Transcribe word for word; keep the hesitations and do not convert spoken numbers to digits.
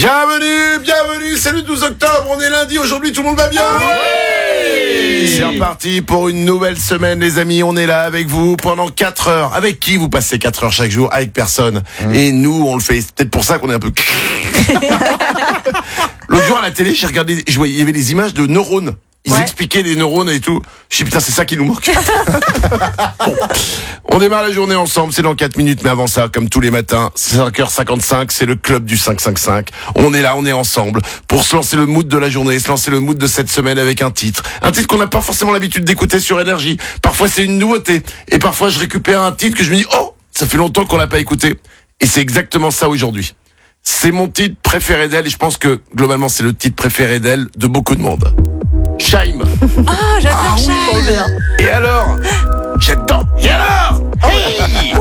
Bienvenue, bienvenue, c'est le douze octobre, on est lundi, aujourd'hui tout le monde va bien. Oui. C'est reparti pour une nouvelle semaine les amis, on est là avec vous pendant quatre heures. Avec qui vous passez quatre heures chaque jour? Avec personne. Mmh. Et nous on le fait, c'est peut-être pour ça qu'on est un peu... L'autre jour à la télé, j'ai regardé, je voyais, il y avait des images de neurones. Ils ouais. expliquaient les neurones et tout. Je dis putain, c'est ça qui nous manque. Bon. On démarre la journée ensemble, c'est dans quatre minutes, mais avant ça, comme tous les matins, cinq heures cinquante-cinq, c'est le club du cinq cent cinquante-cinq. On est là, on est ensemble pour se lancer le mood de la journée, se lancer le mood de cette semaine avec un titre. Un titre qu'on n'a pas forcément l'habitude d'écouter sur Énergie. Parfois c'est une nouveauté. Et parfois je récupère un titre que je me dis, oh, ça fait longtemps qu'on l'a pas écouté. Et c'est exactement ça aujourd'hui. C'est mon titre préféré d'elle et je pense que globalement c'est le titre préféré d'elle de beaucoup de monde. Shaim. Ah, j'adore ah, Shaim. Oui, et alors? J'adore. Et alors? Hey.